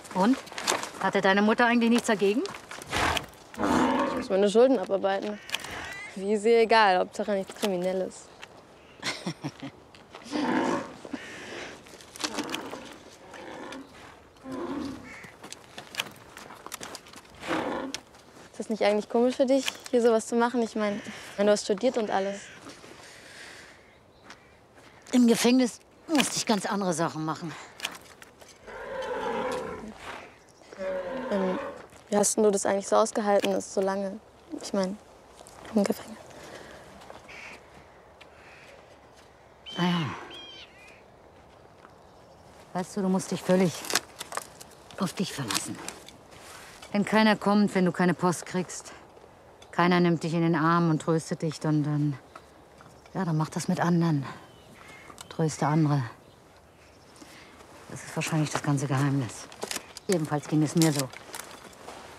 Und? Hatte deine Mutter eigentlich nichts dagegen? Ich muss meine Schulden abarbeiten. Wie ist ihr egal, Hauptsache nichts Kriminelles. Ist das nicht eigentlich komisch für dich, hier sowas zu machen? Ich meine, du hast studiert und alles. Im Gefängnis musste ich ganz andere Sachen machen. Wie hast denn du das eigentlich so ausgehalten, das so lange? Ich meine, im Gefängnis. Naja. Weißt du, du musst dich völlig auf dich verlassen. Wenn keiner kommt, wenn du keine Post kriegst, keiner nimmt dich in den Arm und tröstet dich, dann mach das mit anderen. Tröste andere. Das ist wahrscheinlich das ganze Geheimnis. Jedenfalls ging es mir so.